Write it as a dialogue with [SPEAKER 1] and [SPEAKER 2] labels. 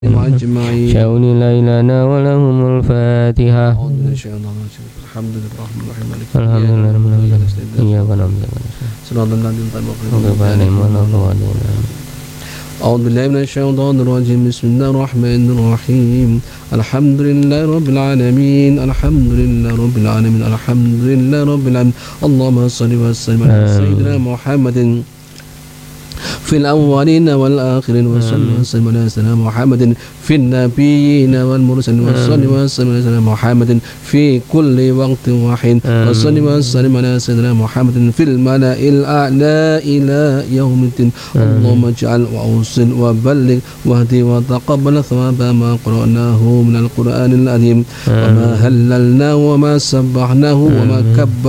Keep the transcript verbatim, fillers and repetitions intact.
[SPEAKER 1] أجمعين.
[SPEAKER 2] شاول ليلنا ولهم الفاتحة.
[SPEAKER 1] أعوذ بالله من الشيطان الرجيم. الحمد لله الرحمن الرحيم مالك يوم
[SPEAKER 2] الحمد
[SPEAKER 1] الدين.
[SPEAKER 2] لله رب العالمين. إياك نعبد
[SPEAKER 1] صراط الذين أنعمت
[SPEAKER 2] وغير عليهم ولا الضالين.
[SPEAKER 1] أعوذ بالله من الشيطان الرجيم. بسم الله الرحمن الرحيم. الحمد لله رب العالمين. الحمد لله رب العالمين. الحمد لله رب العالمين. اللهم صل وسلم على سيدنا محمد في الأولين والآخرين، وصل وسلم على سيدنا محمد في النبيين والمرسلين، وصل وسلم على سيدنا محمد في كل وقت وحين، وصل وسلم على سيدنا محمد في الملأ الأعلى إلى يوم الدين. اللهم اجعل وأوصل وبلغ واهدي وتقبل ثواب ما قرأناه من القرآن العظيم، وما هللناه وما سبحناه وما كبر